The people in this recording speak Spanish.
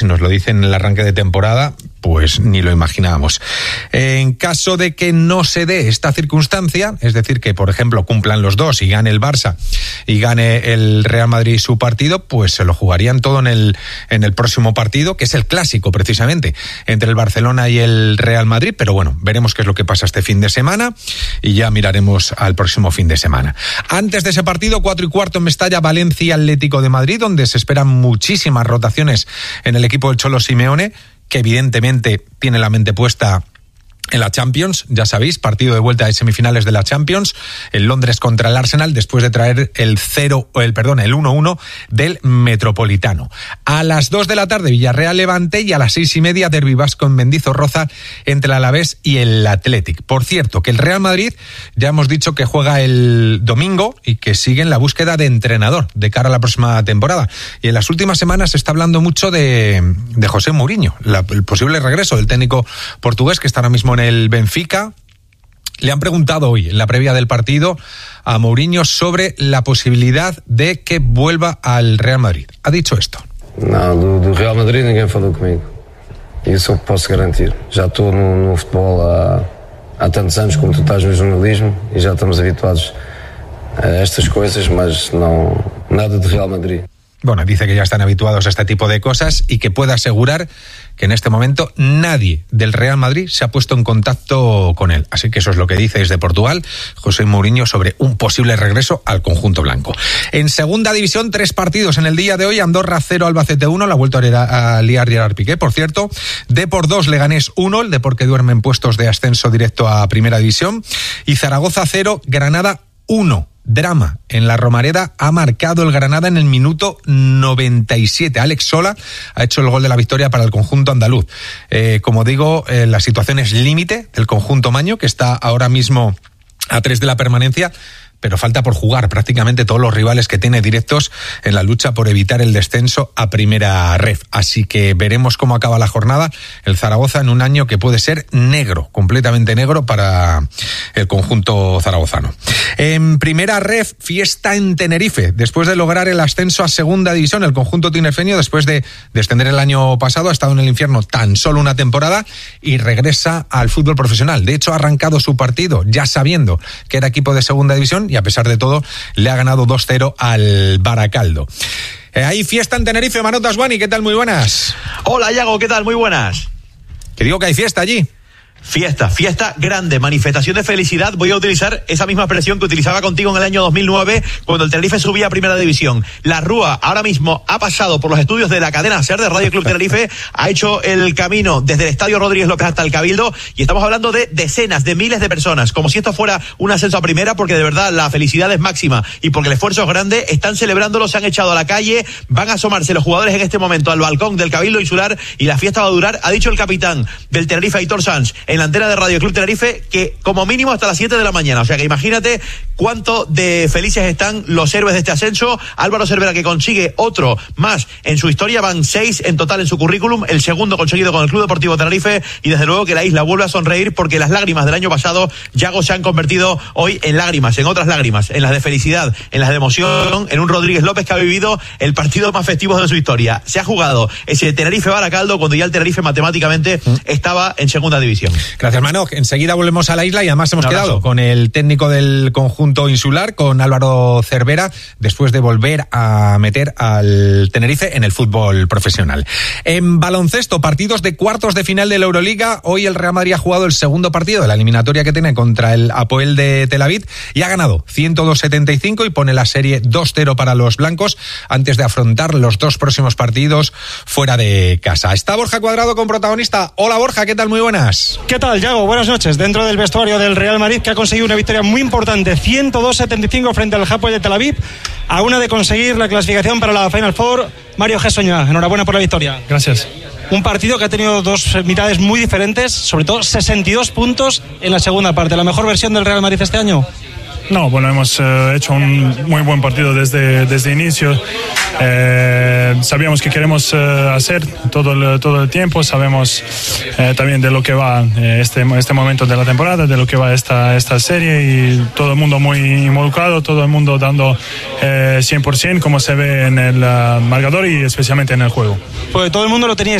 nos lo dice en el arranque de temporada, pues ni lo imaginábamos. En caso de que no se dé esta circunstancia, es decir, que por ejemplo cumplan los dos y gane el Barça y gane el Real Madrid su partido, pues se lo jugarían todo en el próximo partido, que es el clásico precisamente, entre el Barcelona y el Real Madrid, pero bueno, veremos qué es lo que pasa este fin de semana y ya miraremos al próximo fin de semana. Antes de ese partido, 4:15 en Mestalla, Valencia Atlético de Madrid, donde se esperan muchísimas rotaciones en el equipo del Cholo Simeone, que evidentemente tiene la mente puesta en la Champions, ya sabéis, partido de vuelta de semifinales de la Champions, en Londres contra el Arsenal, después de traer el 1-1 del Metropolitano. A las 2 de la tarde, Villarreal Levante, y a las 6:30, Derbi vasco en Mendizorroza entre el Alavés y el Athletic. Por cierto, que el Real Madrid, ya hemos dicho que juega el domingo y que sigue en la búsqueda de entrenador de cara a la próxima temporada. Y en las últimas semanas se está hablando mucho de José Mourinho, el posible regreso del técnico portugués que está ahora mismo en el Benfica. Le han preguntado hoy, en la previa del partido, a Mourinho sobre la posibilidad de que vuelva al Real Madrid. Ha dicho esto. No, do Real Madrid ninguém falou comigo. Isso eu posso garantir. Já estou no futebol há tantos anos como tu estás no jornalismo e já estamos habituados a estas coisas, mas não, nada de Real Madrid. Bueno, dice que ya están habituados a este tipo de cosas y que puede asegurar que en este momento nadie del Real Madrid se ha puesto en contacto con él. Así que eso es lo que dice desde Portugal José Mourinho sobre un posible regreso al conjunto blanco. En segunda división, 3 partidos en el día de hoy. Andorra 0, Albacete 1, la ha vuelto a liar Gerard Piqué, por cierto. Depor 2, Leganés 1, el Depor que duerme en puestos de ascenso directo a primera división. Y Zaragoza 0, Granada 1. Drama en la Romareda, ha marcado el Granada en el minuto 97. Alex Sola ha hecho el gol de la victoria para el conjunto andaluz. Como digo, la situación es límite del conjunto maño, que está ahora mismo a 3 de la permanencia, pero falta por jugar prácticamente todos los rivales que tiene directos en la lucha por evitar el descenso a primera ref. Así que veremos cómo acaba la jornada. El Zaragoza en un año que puede ser negro, completamente negro para el conjunto zaragozano. En primera ref, fiesta en Tenerife. Después de lograr el ascenso a segunda división, el conjunto tinerfeño, después de descender el año pasado, ha estado en el infierno tan solo una temporada y regresa al fútbol profesional. De hecho, ha arrancado su partido ya sabiendo que era equipo de segunda división y a pesar de todo le ha ganado 2-0 al Baracaldo. Hay fiesta en Tenerife, Manot Daswani, ¿qué tal? Muy buenas. Hola, Iago, ¿qué tal? Muy buenas. Que digo que hay fiesta allí. Fiesta grande, manifestación de felicidad. Voy a utilizar esa misma expresión que utilizaba contigo en el año 2009 cuando el Tenerife subía a primera división. La Rúa ahora mismo ha pasado por los estudios de la cadena SER de Radio Club Tenerife, ha hecho el camino desde el Estadio Rodríguez López hasta el Cabildo y estamos hablando de decenas de miles de personas, como si esto fuera un ascenso a primera, porque de verdad la felicidad es máxima y porque el esfuerzo es grande. Están celebrándolo, se han echado a la calle, van a asomarse los jugadores en este momento al balcón del Cabildo Insular y la fiesta va a durar, ha dicho el capitán del Tenerife, Aitor Sanz, en la antena de Radio Club Tenerife, que como mínimo hasta las 7 de la mañana. O sea que imagínate cuánto de felices están los héroes de este ascenso. Álvaro Cervera, que consigue otro más en su historia, van 6 en total en su currículum, el segundo conseguido con el Club Deportivo Tenerife, y desde luego que la isla vuelve a sonreír porque las lágrimas del año pasado, Yago, se han convertido hoy en lágrimas, en otras lágrimas, en las de felicidad, en las de emoción, en un Rodríguez López que ha vivido el partido más festivo de su historia. Se ha jugado ese Tenerife-Baracaldo cuando ya el Tenerife matemáticamente estaba en segunda división. Gracias, Manoj. Enseguida volvemos a la isla y además hemos quedado con el técnico del conjunto insular, con Álvaro Cervera, después de volver a meter al Tenerife en el fútbol profesional. En baloncesto, partidos de cuartos de final de la Euroliga. Hoy el Real Madrid ha jugado el segundo partido de la eliminatoria que tiene contra el Hapoel de Tel Aviv y ha ganado 102-75 y pone la serie 2-0 para los blancos antes de afrontar los 2 próximos partidos fuera de casa. Está Borja Cuadrado con protagonista. Hola Borja, ¿qué tal? Muy buenas. ¿Qué tal, Yago? Buenas noches. Dentro del vestuario del Real Madrid, que ha conseguido una victoria muy importante, 102-75 frente al Hapoel de Tel Aviv, a una de conseguir la clasificación para la Final Four. Mario Gessoña, enhorabuena por la victoria. Gracias. Un partido que ha tenido 2 mitades muy diferentes, sobre todo 62 puntos en la segunda parte. ¿La mejor versión del Real Madrid este año? No, bueno, hemos hecho un muy buen partido desde inicio. Sabíamos que queremos hacer todo el tiempo, sabemos también de lo que va este momento de la temporada, de lo que va esta serie, y todo el mundo muy involucrado, todo el mundo dando 100%, como se ve en el marcador y especialmente en el juego. Pues todo el mundo lo tenía